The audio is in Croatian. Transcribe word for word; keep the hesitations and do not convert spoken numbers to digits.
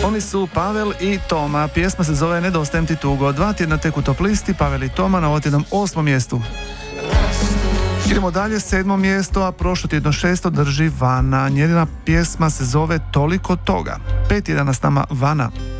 Oni su Pavel i Toma. Pjesma se zove Nedostajem ti tugo. Dva tjedna tek u top listi, Pavel i Toma na ovotjednom osmom mjestu. Idemo dalje, sedmo mjesto, a prošlo tjedno šesto drži Vana. Njena pjesma se zove Toliko toga. Pet tjedana s nama Vana.